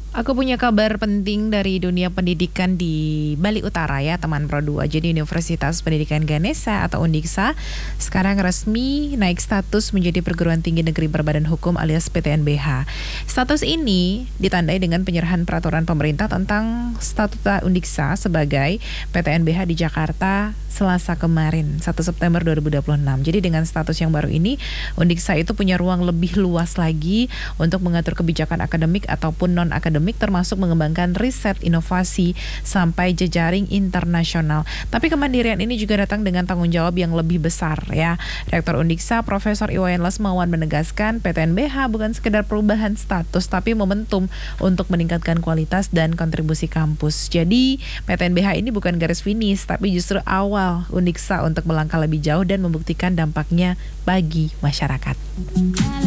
Aku punya kabar penting dari dunia pendidikan di Bali Utara ya teman Pro 2. Jadi Universitas Pendidikan Ganesha atau Undiksa sekarang resmi naik status menjadi perguruan tinggi negeri berbadan hukum alias PTNBH. Status ini ditandai dengan penyerahan peraturan pemerintah tentang statuta Undiksa sebagai PTNBH di Jakarta Selasa kemarin 1 September 2026. Jadi dengan status yang baru ini Undiksa itu punya ruang lebih luas lagi untuk mengatur kebijakan akademik ataupun non-akademik termasuk mengembangkan riset, inovasi, sampai jejaring internasional. Tapi kemandirian ini juga datang dengan tanggung jawab yang lebih besar ya. Rektor Undiksa Profesor Iwayan Lesmawan menegaskan PTNBH bukan sekedar perubahan status tapi momentum untuk meningkatkan kualitas dan kontribusi kampus. Jadi PTNBH ini bukan garis finish tapi justru awal Undiksa untuk melangkah lebih jauh dan membuktikan dampaknya bagi masyarakat.